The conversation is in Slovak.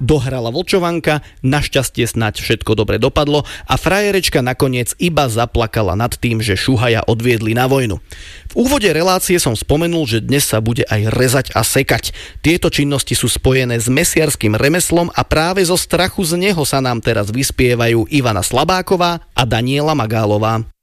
dohrala Vlčovanka, našťastie snáď všetko dobre dopadlo a frajerečka nakoniec iba zaplakala nad tým, že Šuhaja odviedli na vojnu. V úvode relácie som spomenul, že dnes sa bude aj rezať a sekať. Tieto činnosti sú spojené s mesiarským remeslom a práve zo strachu z neho sa nám teraz vyspievajú Ivana Slabáková a Daniela Magálová.